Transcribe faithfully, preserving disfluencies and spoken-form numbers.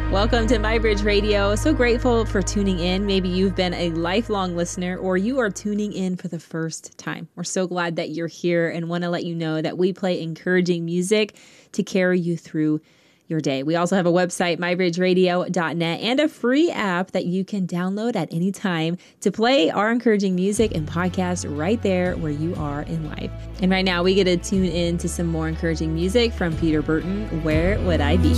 Welcome to MyBridge Radio. So grateful for tuning in. Maybe you've been a lifelong listener or you are tuning in for the first time. We're so glad that you're here and want to let you know that we play encouraging music to carry you through your day. We also have a website, my bridge radio dot net, and a free app that you can download at any time to play our encouraging music and podcast right there where you are in life. And right now we get to tune in to some more encouraging music from Peter Burton, Where Would I Be?